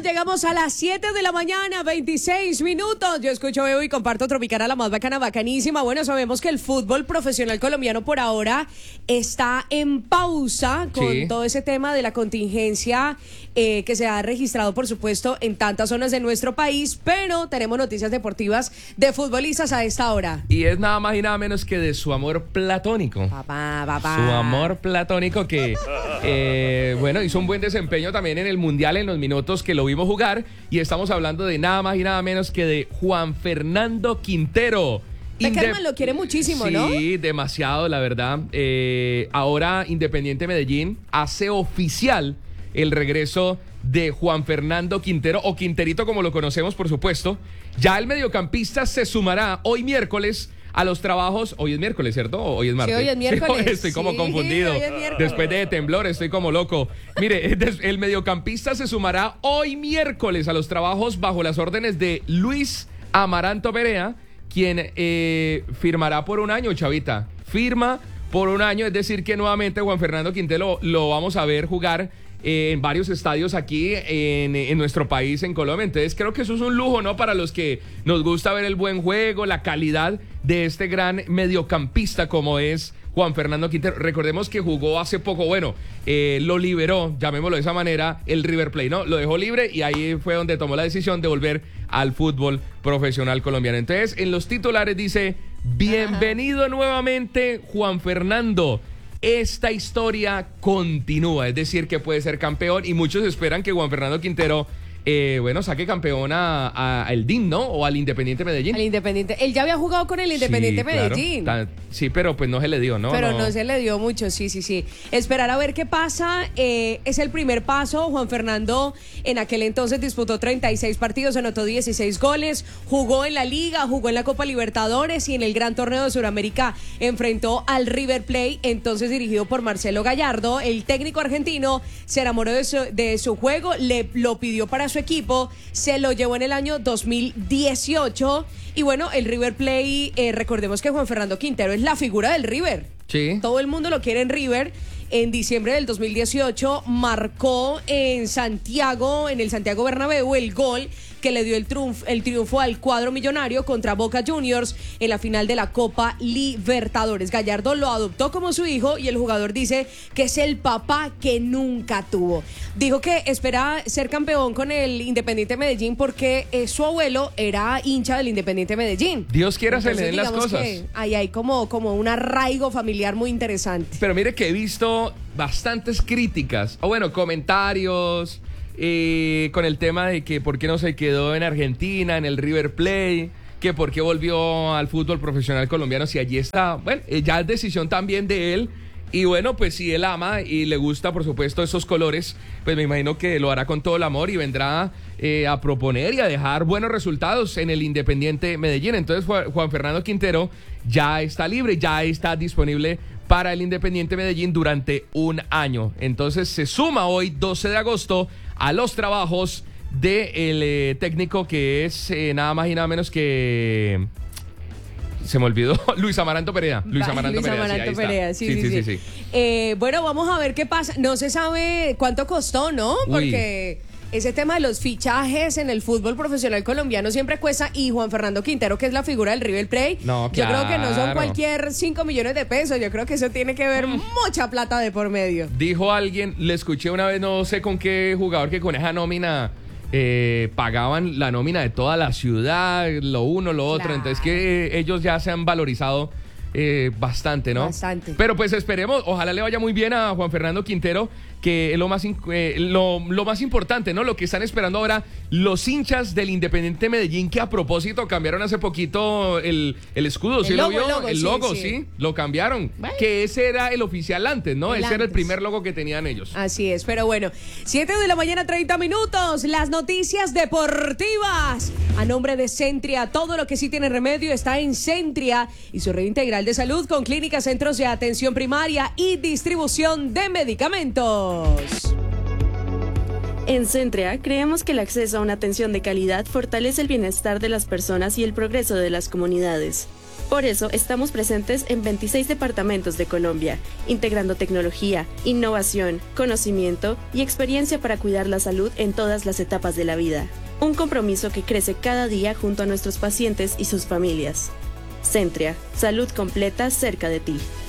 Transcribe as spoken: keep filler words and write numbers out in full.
llegamos a las siete de la mañana, veintiséis minutos. Yo escucho, veo y comparto Tropicana, la más bacana, bacanísima. Bueno, sabemos que el fútbol profesional colombiano por ahora está en pausa con Sí. todo ese tema de la contingencia eh, que se ha registrado, por supuesto, en tantas zonas de nuestro país, pero tenemos noticias deportivas de futbolistas a esta hora. Y es nada más y nada menos que de su amor platónico. Papá, papá. Su amor platónico que, eh, bueno, hizo un buen desempeño también en el Mundial en los minutos que lo vimos jugar. Y estamos hablando de nada más y nada menos que de Juan Fernando Quintero. Peckerman lo quiere muchísimo, sí, ¿no? Sí, demasiado, la verdad. Eh, ahora Independiente Medellín hace oficial el regreso de Juan Fernando Quintero, o Quinterito como lo conocemos, por supuesto. Ya el mediocampista se sumará hoy miércoles a los trabajos. Hoy es miércoles, ¿cierto? ¿O hoy es martes? Sí, hoy es miércoles. Sí, estoy como Sí, confundido. hoy es miércoles. Después de temblor estoy como loco. Mire, el mediocampista se sumará hoy miércoles a los trabajos bajo las órdenes de Luis Amaranto Perea, quien eh, firmará por un año, chavita. Firma por un año, es decir que nuevamente Juan Fernando Quintero lo, lo vamos a ver jugar eh, en varios estadios aquí en, en nuestro país, en Colombia. Entonces creo que eso es un lujo, ¿no? Para los que nos gusta ver el buen juego, la calidad de este gran mediocampista como es Juan Fernando Quintero. Recordemos que jugó hace poco, bueno, eh, lo liberó, llamémoslo de esa manera, el River Plate, ¿no? Lo dejó libre y ahí fue donde tomó la decisión de volver al fútbol profesional colombiano. Entonces, en los titulares dice: bienvenido Ajá. nuevamente, Juan Fernando. Esta historia continúa, es decir, que puede ser campeón y muchos esperan que Juan Fernando Quintero Eh, bueno, saque campeón a, a, a el D I N, ¿no? O al Independiente Medellín. Al Independiente. Él ya había jugado con el Independiente sí, claro. Medellín. Tan, sí, pero pues no se le dio, ¿no? Pero no, no se le dio mucho, sí, sí, sí. Esperar a ver qué pasa. Eh, es el primer paso. Juan Fernando en aquel entonces disputó treinta y seis partidos, anotó dieciséis goles, jugó en la Liga, jugó en la Copa Libertadores y en el Gran Torneo de Sudamérica enfrentó al River Plate, entonces dirigido por Marcelo Gallardo. El técnico argentino se enamoró de su, de su juego, le lo pidió para su equipo, se lo llevó en el año dos mil dieciocho y bueno, el River Plate, eh, recordemos que Juan Fernando Quintero es la figura del River. Sí. Todo el mundo lo quiere en River. En diciembre del dos mil dieciocho marcó en Santiago, en el Santiago Bernabéu, el gol que le dio el triunfo, el triunfo al cuadro millonario contra Boca Juniors en la final de la Copa Libertadores. Gallardo lo adoptó como su hijo y el jugador dice que es el papá que nunca tuvo. Dijo que espera ser campeón con el Independiente Medellín porque eh, su abuelo era hincha del Independiente Medellín. Dios quiera se le den las digamos cosas. Que ahí hay como, como un arraigo familiar muy interesante. Pero mire que he visto bastantes críticas, o bueno, comentarios eh, con el tema de que por qué no se quedó en Argentina, en el River Plate, que por qué volvió al fútbol profesional colombiano si allí está. Bueno, eh, ya es decisión también de él. Y bueno, pues si él ama y le gusta, por supuesto, esos colores, pues me imagino que lo hará con todo el amor y vendrá eh, a proponer y a dejar buenos resultados en el Independiente Medellín. Entonces Juan Fernando Quintero ya está libre, ya está disponible para el Independiente Medellín durante un año. Entonces se suma hoy, doce de agosto, a los trabajos del eh, técnico que es eh, nada más y nada menos que... Se me olvidó, Luis Amaranto Perea. Luis Amaranto Luis Perea, Amaranto sí, Perea, sí, sí, sí. sí, sí, sí. Eh, bueno, vamos a ver qué pasa. No se sabe cuánto costó, ¿no? Porque Uy. ese tema de los fichajes en el fútbol profesional colombiano siempre cuesta. Y Juan Fernando Quintero, que es la figura del River Plate, no, yo claro. creo que no son cualquier cinco millones de pesos. Yo creo que eso tiene que ver mm. mucha plata de por medio. Dijo alguien, le escuché una vez, no sé con qué jugador, que con esa nómina... Eh, pagaban la nómina de toda la ciudad, lo uno, lo otro, claro. Entonces que eh, ellos ya se han valorizado eh, bastante, ¿no? Bastante. Pero pues esperemos, ojalá le vaya muy bien a Juan Fernando Quintero, que es lo más, eh, lo, lo más importante, ¿no? Lo que están esperando ahora los hinchas del Independiente Medellín, que a propósito cambiaron hace poquito el, el escudo, ¿sí el lo logo, vio? El logo, el sí, logo sí. sí, lo cambiaron. Bueno. Que ese era el oficial antes, ¿no? El ese antes. era el primer logo que tenían ellos. Así es, pero bueno, siete de la mañana, treinta minutos, las noticias deportivas. A nombre de Centria, todo lo que sí tiene remedio está en Centria y su red integral de salud con clínicas, centros de atención primaria y distribución de medicamentos. En Centria creemos que el acceso a una atención de calidad fortalece el bienestar de las personas y el progreso de las comunidades. Por eso estamos presentes en veintiséis departamentos de Colombia, integrando tecnología, innovación, conocimiento y experiencia para cuidar la salud en todas las etapas de la vida. Un compromiso que crece cada día junto a nuestros pacientes y sus familias. Centria, salud completa cerca de ti.